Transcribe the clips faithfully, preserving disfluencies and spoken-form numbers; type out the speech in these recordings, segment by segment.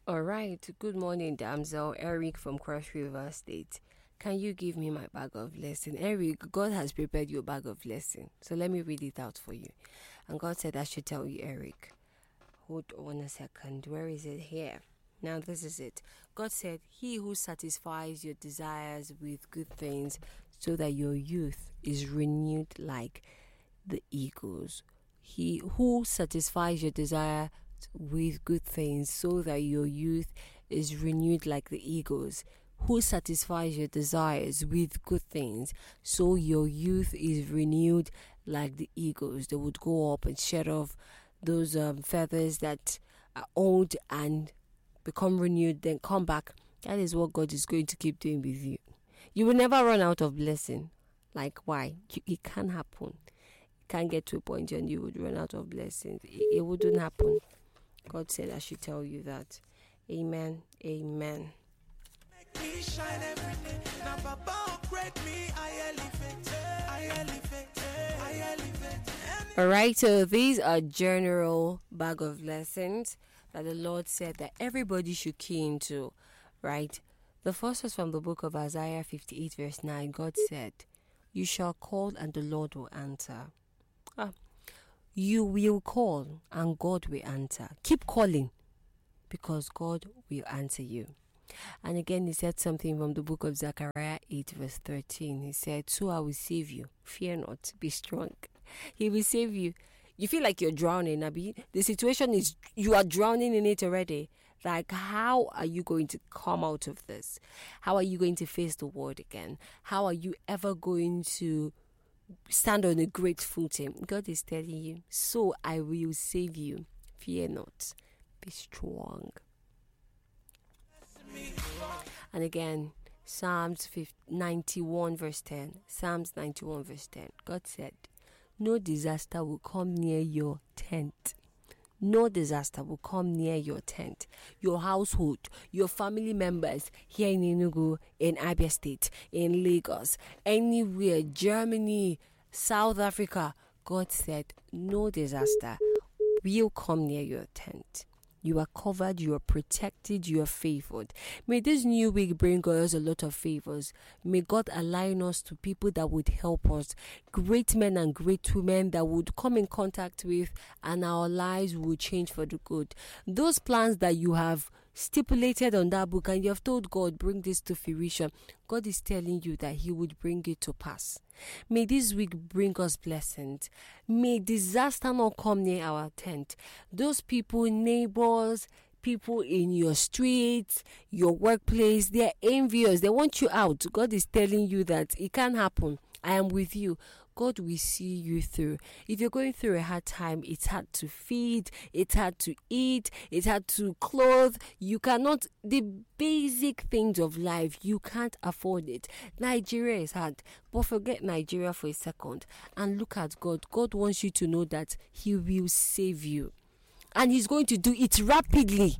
All right. Good morning, damsel. Eric from Cross River State. Can you give me my bag of blessing? Eric, God has prepared your bag of blessing. So let me read it out for you. And God said I should tell you, Eric. Hold on a second. Where is it? Here. Now this is it. God said, He who satisfies your desires with good things so that your youth is renewed like the eagles. He who satisfies your desire with good things so that your youth is renewed like the eagles. Who satisfies your desires with good things so your youth is renewed like the eagles. They would go up and shed off those um, feathers that are old and become renewed, then come back. That is what God is going to keep doing with you. You will never run out of blessing. Like, why? It can't happen. It can't get to a point when you would run out of blessings. It, it wouldn't happen. God said I should tell you that. Amen. Amen. Make me shine every day. Now, Baba, break me. I elevate. I elevate. I elevate. All right, so these are general bag of lessons that the Lord said that everybody should key into, right? The first was from the book of Isaiah fifty-eight, verse nine. God said, You shall call and the Lord will answer. Ah, you will call and God will answer. Keep calling because God will answer you. And again, he said something from the book of Zechariah eight, verse thirteen. He said, So I will save you. Fear not, be strong. He will save you. You feel like you're drowning, Abi. The situation is, you are drowning in it already. Like, how are you going to come out of this? How are you going to face the world again? How are you ever going to stand on a great footing? God is telling you, so I will save you. Fear not, be strong. And again, Psalms ninety-one, verse ten. Psalms ninety-one, verse ten. God said, No disaster will come near your tent. No disaster will come near your tent, your household, your family members here in Enugu, in Abia State, in Lagos, anywhere, Germany, South Africa. God said, no disaster will come near your tent. You are covered, you are protected, you are favored. May this new week bring us a lot of favors. May God align us to people that would help us, great men and great women that would come in contact with, and our lives will change for the good. Those plans that you have stipulated on that book and you have told God, bring this to fruition, God is telling you that He would bring it to pass. May this week bring us blessings. May disaster not come near our tent. Those people, neighbors, people in your streets, your workplace, they are envious. They want you out. God is telling you that it can't happen. I am with you. God will see you through. If you're going through a hard time, it's hard to feed, it's hard to eat, it's hard to clothe. You cannot, the basic things of life, you can't afford it. Nigeria is hard, but forget Nigeria for a second and look at God. God wants you to know that He will save you. And He's going to do it rapidly,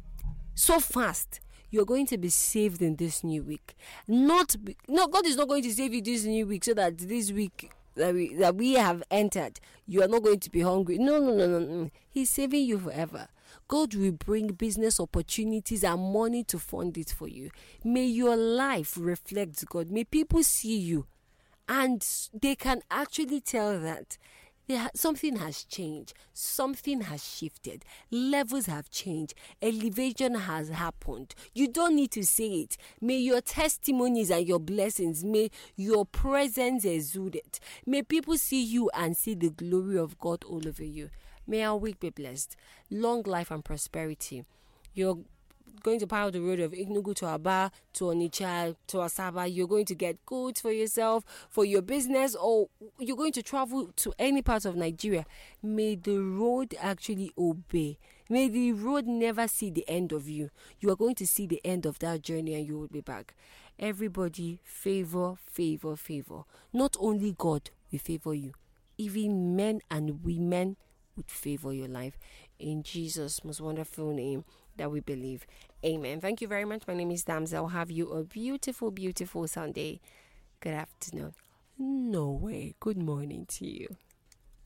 so fast. You're going to be saved in this new week. Not be, no, God is not going to save you this new week so that this week that we, that we have entered, you are not going to be hungry. No, no, no, no, no. He's saving you forever. God will bring business opportunities and money to fund it for you. May your life reflect God. May people see you and they can actually tell that Ha- something has changed, something has shifted, levels have changed, elevation has happened. You don't need to say it. May your testimonies and your blessings, may your presence exude it. May people see you and see the glory of God all over you. May our week be blessed. Long life and prosperity. You're going to power the road of Enugu to Aba, to Onitsha, to Asaba. You're going to get goods for yourself, for your business, or you're going to travel to any part of Nigeria. May the road actually obey. May the road never see the end of you. You are going to see the end of that journey and you will be back. Everybody, favor, favor, favor. Not only God will favor you, even men and women would favor your life. In Jesus' most wonderful name that we believe. Amen. Thank you very much. My name is Damsel. Have you a beautiful, beautiful Sunday. Good afternoon. No way. Good morning to you.